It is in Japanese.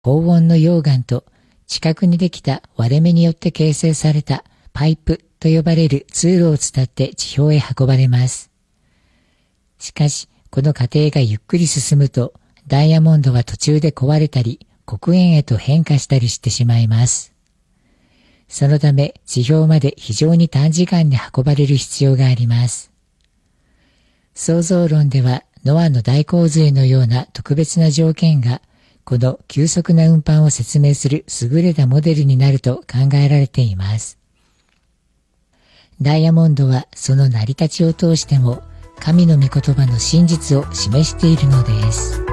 高温の溶岩と近くにできた割れ目によって形成されたパイプと呼ばれる通路を伝って地表へ運ばれます。しかし、この過程がゆっくり進むと、ダイヤモンドは途中で壊れたり、黒鉛へと変化したりしてしまいます。そのため、地表まで非常に短時間に運ばれる必要があります。創造論では、ノアの大洪水のような特別な条件が、この急速な運搬を説明する優れたモデルになると考えられています。ダイヤモンドはその成り立ちを通しても、神の御言葉の真実を示しているのです。